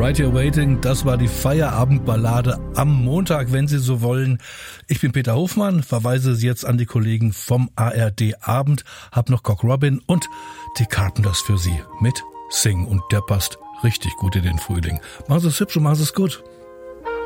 Right Here Waiting, das war die Feierabendballade am Montag, wenn Sie so wollen. Ich bin Peter Hofmann, verweise Sie jetzt an die Kollegen vom ARD Abend, hab noch Cock Robin und die Carpenters für Sie mit Sing und der passt richtig gut in den Frühling. Machen Sie es hübsch und machen Sie es gut.